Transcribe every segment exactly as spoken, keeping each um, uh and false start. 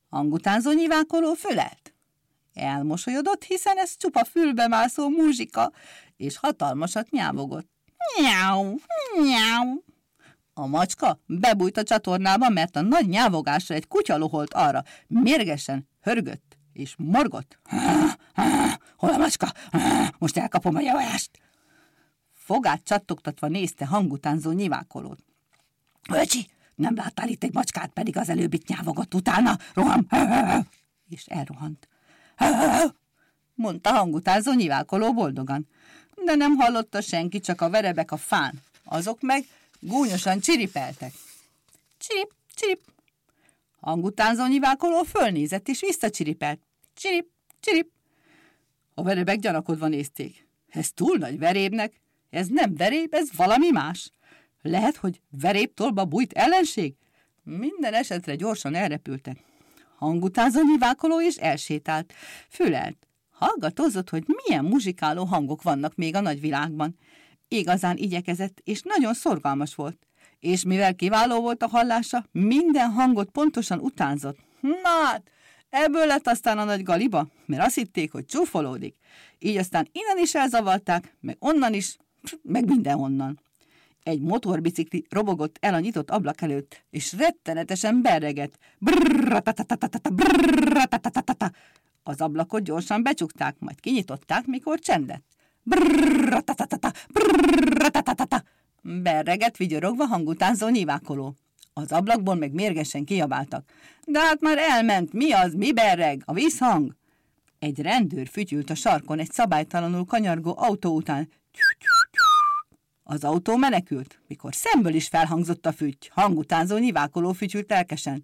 Hangutánzó nyivákoló fölelt. Elmosolyodott, hiszen ez csupa fülbemászó muzsika, és hatalmasat nyávogott. Nyáu, nyáu. A macska bebújt a csatornába, mert a nagy nyávogásra egy kutya loholt arra. Mérgesen hörgött és morgott. Hol a macska? Most elkapom a javást. Fogát csattogtatva nézte hangutánzó nyivákolót. Öcsi, nem láttál itt egy macskát, pedig az előbb itt nyávogott utána? Roham! És elrohant. Mondta hangutánzó nyivákoló boldogan. De nem hallotta senki, csak a verebek a fán. Azok meg gúnyosan csiripeltek. Csirip, csirip. Hangutánzó nyivákoló fölnézett és visszacsiripelt. Csirip, csirip. A verebek gyanakodva nézték. Ez túl nagy verébnek. Ez nem veréb, ez valami más. Lehet, hogy verébtolba bújt ellenség? Minden esetre gyorsan elrepültek. Hangutánzó nyivákoló is elsétált. Fülelt. Hallgatózott, hogy milyen muzsikáló hangok vannak még a nagyvilágban. Igazán igyekezett, és nagyon szorgalmas volt. És mivel kiváló volt a hallása, minden hangot pontosan utánzott. Na hát, ebből lett aztán a nagy galiba, mert azt hitték, hogy csúfolódik. Így aztán innen is elzavarták, meg onnan is, meg mindenhonnan. Egy motorbicikli robogott el a nyitott ablak előtt, és rettenetesen berregett. Az ablakot gyorsan becsukták, majd kinyitották, mikor csend lett. Berregett vigyorogva hangutánzó nyivákoló. Az ablakból meg mérgesen kiabáltak. De hát már elment, mi az, mi berreg, a vízhang? Egy rendőr fütyült a sarkon egy szabálytalanul kanyargó autó után. Az autó menekült, mikor szemből is felhangzott a fütty. Hangutánzó nyivákoló fütyült lelkesen.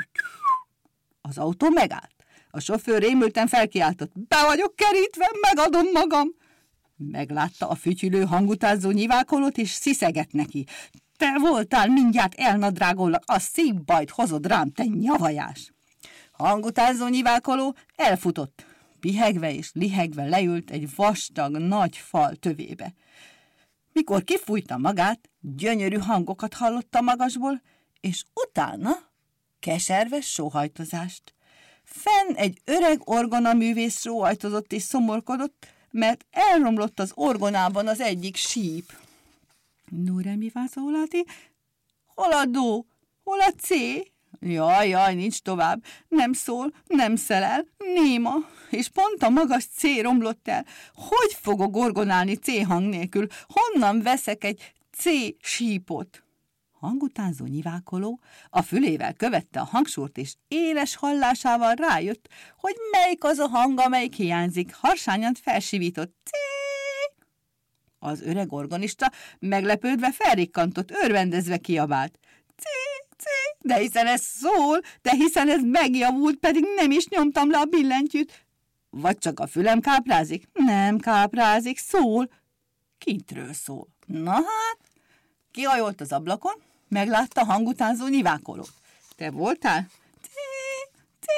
Az autó megállt. A sofőr rémülten felkiáltott. Be vagyok kerítve, megadom magam. Meglátta a fütyülő hangutánzó nyivákolót, és sziszegett neki. Te voltál, mindjárt elnadrágollak, a szívbajt hozod rám, te nyavajás. Hangutánzó nyivákoló elfutott. Pihegve és lihegve leült egy vastag, nagy fal tövébe. Mikor kifújta magát, gyönyörű hangokat hallotta magasból, és utána keserves sóhajtozást. Fenn egy öreg orgonaművész sóhajtozott és szomorkodott, mert elromlott az orgonában az egyik síp. Nure mi vázolati? Hol a do? Hol a C? Jaj, jaj, nincs tovább. Nem szól, nem szelel, néma. És pont a magas C romlott el. Hogy fogok orgonálni C hang nélkül? Honnan veszek egy C sípot? Hangutánzó nyivákoló a fülével követte a hangsúrt, és éles hallásával rájött, hogy melyik az a hang, amelyik hiányzik. Harsányan felsivított. C. Az öreg orgonista meglepődve felrikkantott, örvendezve kiabált. C, C, de hiszen ez szól, de hiszen ez megjavult, pedig nem is nyomtam le a billentyűt. Vagy csak a fülem káprázik? Nem káprázik, szól. Kintről szól. Na hát, kihajolt az ablakon, meglátta hangutánzó nyivákolót. Te voltál? Cé, cé.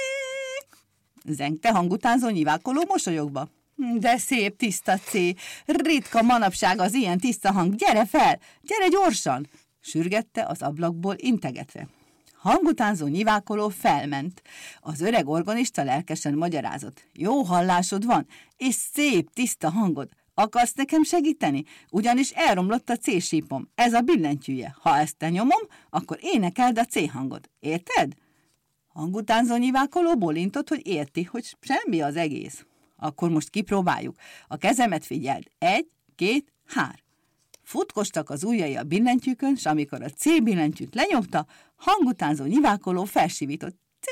Zengte hangutánzó nyivákoló mosolyogva. De szép, tiszta C. Ritka manapság az ilyen tiszta hang. Gyere fel, gyere gyorsan! Sürgette az ablakból integetve. Hangutánzó nyivákoló felment. Az öreg orgonista lelkesen magyarázott. Jó hallásod van, és szép, tiszta hangod. Akarsz nekem segíteni? Ugyanis elromlott a C-sípom. Ez a billentyűje. Ha ezt te nyomom, akkor énekeld a C hangot. Érted? Hangutánzó nyivákoló bólintott, hogy érti, hogy semmi az egész. Akkor most kipróbáljuk. A kezemet figyeld. Egy, két, hár. Futkostak az ujjai a billentyűkön, s amikor a C billentyűt lenyomta, hangutánzó nyivákoló felsivított. C.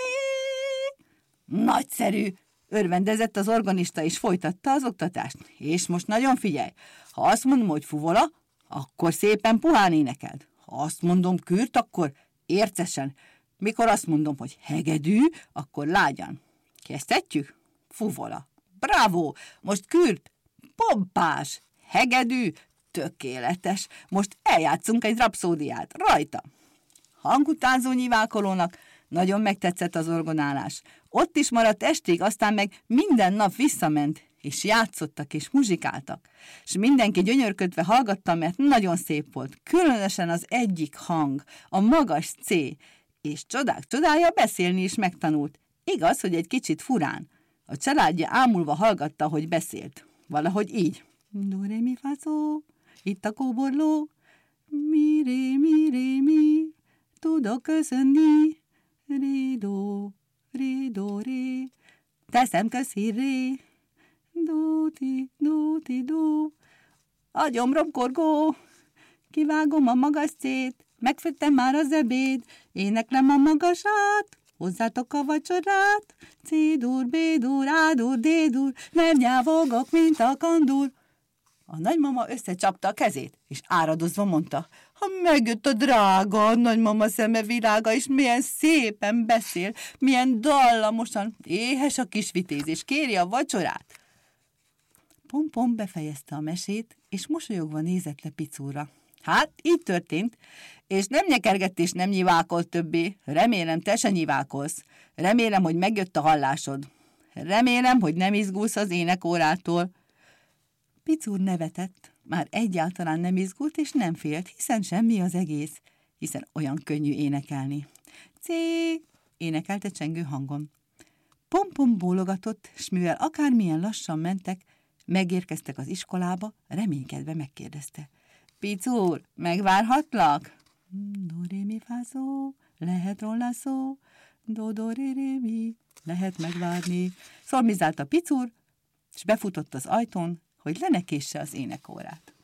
Nagyszerű! Örvendezett az organista, és folytatta az oktatást. És most nagyon figyelj! Ha azt mondom, hogy fuvola, akkor szépen puhán énekeld. Ha azt mondom kürt, akkor ércesen. Mikor azt mondom, hogy hegedű, akkor lágyan. Kezdhetjük? Fuvola. Bravo! Most kürt, pompás, hegedű, tökéletes. Most eljátszunk egy rapszódiát. Rajta! Hangutánzó nyivákolónak nagyon megtetszett az orgonálás. Ott is maradt estig, aztán meg minden nap visszament, és játszottak és muzsikáltak. És mindenki gyönyörködve hallgatta, mert nagyon szép volt. Különösen az egyik hang, a magas C. És csodák csodája, beszélni is megtanult. Igaz, hogy egy kicsit furán. A családja ámulva hallgatta, hogy beszélt. Valahogy így. Do, re, mi, fa, szó, itt a kóborló. Mi, ré, mi, ré, mi, tudok köszönni. Ré, do, ré, do, ré, teszem köszi, ré. Do, ti, do, ti, do. A gyomrom korgó, kivágom a magas szét, megfőttem már az ebéd, éneklem a magasát, hozzátok a vacsorát, C-dur, B-dur, A-dur, D-dur, nem nyávogok, mint a kandúr. A nagymama összecsapta a kezét, és áradozva mondta, ha megjött a drága, a nagymama szeme világa, és milyen szépen beszél, milyen dallamosan, éhes a kis vitéz, és kéri a vacsorát. Pom-pom befejezte a mesét, és mosolyogva nézett le Picúra. Hát, így történt, és nem nyekergett és nem nyiválkolt többé. Remélem, te se nyiválkolsz. Remélem, hogy megjött a hallásod. Remélem, hogy nem izgulsz az énekórától. Picúr nevetett, már egyáltalán nem izgult és nem félt, hiszen semmi az egész, hiszen olyan könnyű énekelni. Cé, énekelte csengő hangon. Pom-pom bólogatott, s mivel akármilyen lassan mentek, megérkeztek az iskolába, reménykedve megkérdezte. Picúr, megvárhatlak? Do, ré, mi, fá, szó, lehet róla szó, do, do, ré, ré, mi, lehet megvárni. Szormizált a Picúr, és befutott az ajtón, hogy lenekésse az énekórát.